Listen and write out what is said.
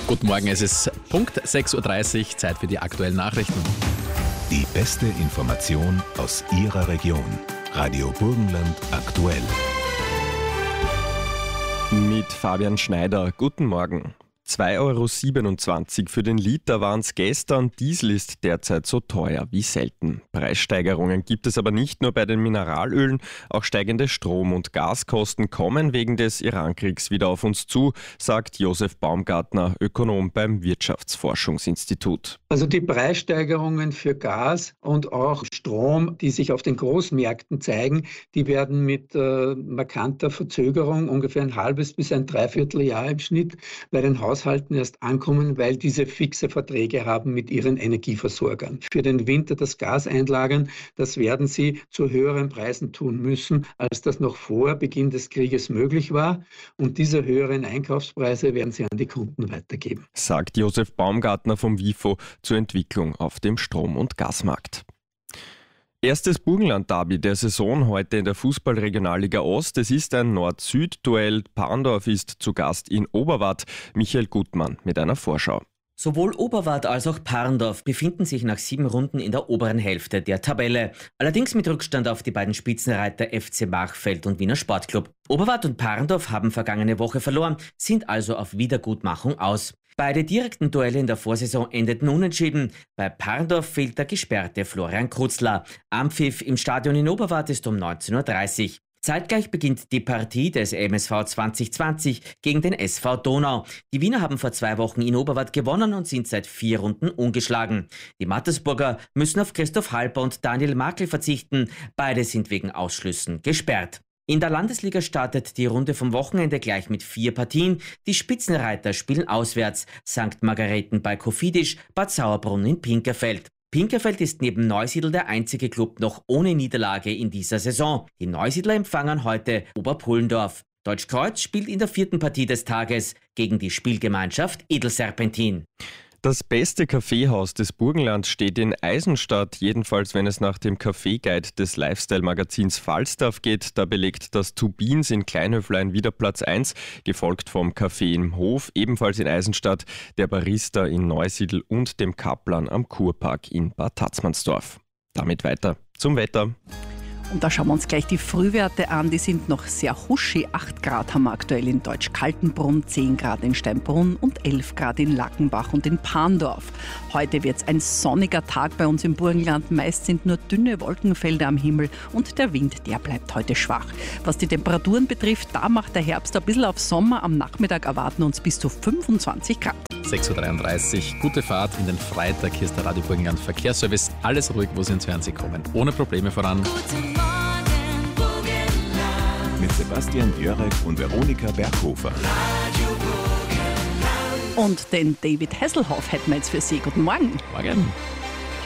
Guten Morgen, es ist Punkt 6.30 Uhr, Zeit für die aktuellen Nachrichten. Die beste Information aus Ihrer Region. Radio Burgenland aktuell. Mit Fabian Schneider. Guten Morgen. 2,27 € für den Liter waren es gestern. Diesel ist derzeit so teuer wie selten. Preissteigerungen gibt es aber nicht nur bei den Mineralölen. Auch steigende Strom- und Gaskosten kommen wegen des Irankriegs wieder auf uns zu, sagt Josef Baumgartner, Ökonom beim Wirtschaftsforschungsinstitut. Also die Preissteigerungen für Gas und auch Strom, die sich auf den Großmärkten zeigen, die werden mit markanter Verzögerung, ungefähr ein halbes bis ein Dreivierteljahr im Schnitt, bei den Haushalten erst ankommen, weil diese fixe Verträge haben mit ihren Energieversorgern. Für den Winter das Gas einlagern, das werden sie zu höheren Preisen tun müssen, als das noch vor Beginn des Krieges möglich war. Und diese höheren Einkaufspreise werden sie an die Kunden weitergeben. Sagt Josef Baumgartner vom WIFO zur Entwicklung auf dem Strom- und Gasmarkt. Erstes Burgenland-Derby der Saison heute in der Fußball-Regionalliga Ost. Es ist ein Nord-Süd-Duell. Parndorf ist zu Gast in Oberwart. Michael Gutmann mit einer Vorschau. Sowohl Oberwart als auch Parndorf befinden sich nach 7 Runden in der oberen Hälfte der Tabelle. Allerdings mit Rückstand auf die beiden Spitzenreiter FC Machfeld und Wiener Sportclub. Oberwart und Parndorf haben vergangene Woche verloren, sind also auf Wiedergutmachung aus. Beide direkten Duelle in der Vorsaison endeten unentschieden. Bei Parndorf fehlt der gesperrte Florian Krutzler. Anpfiff im Stadion in Oberwart ist um 19.30 Uhr. Zeitgleich beginnt die Partie des MSV 2020 gegen den SV Donau. Die Wiener haben vor 2 Wochen in Oberwart gewonnen und sind seit 4 Runden ungeschlagen. Die Mattersburger müssen auf Christoph Halper und Daniel Makl verzichten. Beide sind wegen Ausschlüssen gesperrt. In der Landesliga startet die Runde vom Wochenende gleich mit 4 Partien. Die Spitzenreiter spielen auswärts. St. Margareten bei Kofidis, Bad Sauerbrunn in Pinkerfeld. Pinkerfeld ist neben Neusiedl der einzige Club noch ohne Niederlage in dieser Saison. Die Neusiedler empfangen heute Oberpullendorf. Deutschkreuz spielt in der 4. Partie des Tages gegen die Spielgemeinschaft Edelserpentin. Das beste Kaffeehaus des Burgenlands steht in Eisenstadt, jedenfalls wenn es nach dem Kaffeeguide des Lifestyle-Magazins Falstaff geht. Da belegt das Two Beans in Kleinhöflein wieder Platz 1, gefolgt vom Café im Hof, ebenfalls in Eisenstadt, der Barista in Neusiedl und dem Kaplan am Kurpark in Bad Tatzmannsdorf. Damit weiter zum Wetter. Und da schauen wir uns gleich die Frühwerte an. Die sind noch sehr huschi. 8 Grad haben wir aktuell in Deutsch-Kaltenbrunn, 10 Grad in Steinbrunn und 11 Grad in Lackenbach und in Parndorf. Heute wird es ein sonniger Tag bei uns im Burgenland. Meist sind nur dünne Wolkenfelder am Himmel und der Wind, der bleibt heute schwach. Was die Temperaturen betrifft, da macht der Herbst ein bisschen auf Sommer. Am Nachmittag erwarten uns bis zu 25 Grad. 6.33 Uhr, gute Fahrt in den Freitag. Hier ist der Radio Burgenland Verkehrsservice. Alles ruhig, wo Sie ins Fernsehen kommen. Ohne Probleme voran. Guten Morgen, Burgenland. Mit Sebastian Jörek und Veronika Berghofer. Radio Burgenland. Und den David Hasselhoff hätten wir jetzt für Sie. Guten Morgen. Morgen.